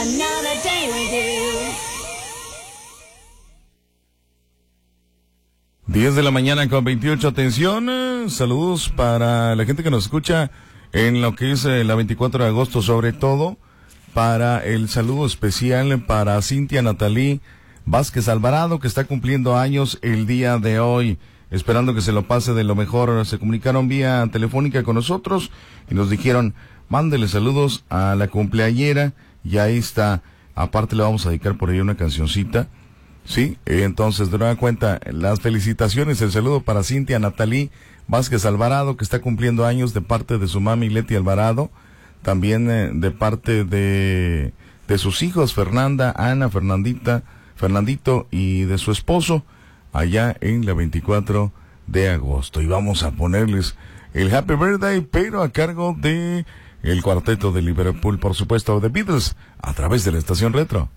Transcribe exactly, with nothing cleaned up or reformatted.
another day with you. diez de la mañana con veintiocho, atención, eh, saludos para la gente que nos escucha en lo que es eh, la veinticuatro de agosto, sobre todo para el saludo especial para Cintia Natalí Vázquez Alvarado, que está cumpliendo años el día de hoy, esperando que se lo pase de lo mejor. Se comunicaron vía telefónica con nosotros y nos dijeron, mándele saludos a la cumpleañera, y ahí está, aparte le vamos a dedicar por ahí una cancioncita. Sí, entonces de nueva cuenta, las felicitaciones, el saludo para Cintia Natalí Vázquez Alvarado, que está cumpliendo años de parte de su mami Leti Alvarado, también eh, de parte de, de sus hijos Fernanda, Ana, Fernandita, Fernandito y de su esposo, allá en la veinticuatro de agosto. Y vamos a ponerles el Happy Birthday, pero a cargo de el cuarteto de Liverpool, por supuesto, de Beatles, a través de la estación Retro.